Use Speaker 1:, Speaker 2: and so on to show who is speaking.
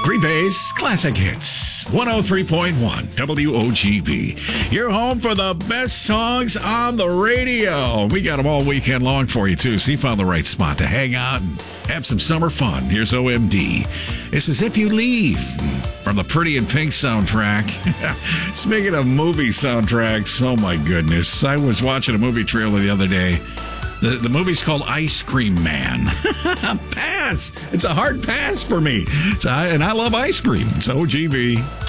Speaker 1: Green Bay's Classic Hits, 103.1 WOGB. You're home for the best songs on the radio. We got them all weekend long for you, too, so you found the right spot to hang out and have some summer fun. Here's OMD. This is If You Leave from the Pretty in Pink soundtrack. Speaking of movie soundtracks, oh my goodness. I was watching a movie trailer the other day. The movie's called Ice Cream Man. Pass. It's a hard pass for me. And I love ice cream. It's OGB.